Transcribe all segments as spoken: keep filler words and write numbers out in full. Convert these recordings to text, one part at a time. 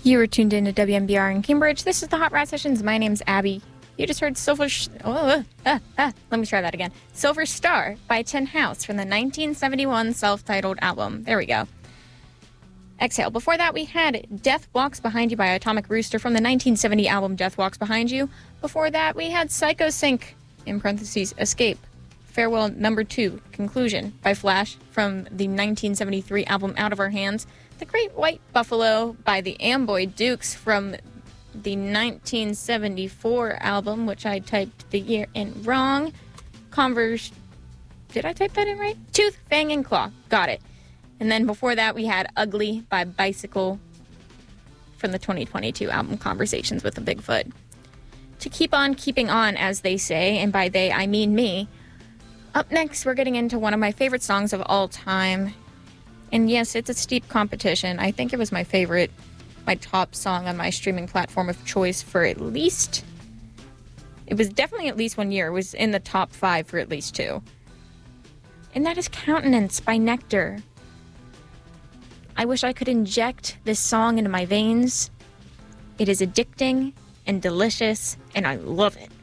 You were tuned in to W M B R in Cambridge. This is the Hot Rat Sessions. My name's Abby. You just heard Silver... Sh- oh, uh, uh, let me try that again. Silver Star by Tin House from the nineteen seventy-one self-titled album. There we go. Exhale. Before that, we had Death Walks Behind You by Atomic Rooster from the nineteen seventy album Death Walks Behind You. Before that, we had Psycho Sync, in parentheses, Escape. Farewell Number Two, Conclusion by Flash from the nineteen seventy-three album Out of Our Hands. The Great White Buffalo by the Amboy Dukes from the nineteen seventy-four album, which I typed the year in wrong. Converse... Did I type that in right? Tooth, Fang, and Claw. Got it. And then before that, we had Ugly by Bicycle from the twenty twenty-two album Conversations with a Bigfoot. To keep on keeping on, as they say, and by they, I mean me, up next, we're getting into one of my favorite songs of all time. And yes, it's a steep competition. I think it was my favorite, my top song on my streaming platform of choice for at least... It was definitely at least one year. It was in the top five for at least two. And that is Countenance by Nectar. I wish I could inject this song into my veins. It is addicting and delicious, and I love it.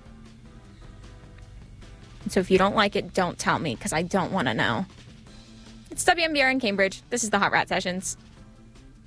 And so if you don't like it, don't tell me, because I don't want to know. It's W M B R in Cambridge. This is the Hot Rat Sessions.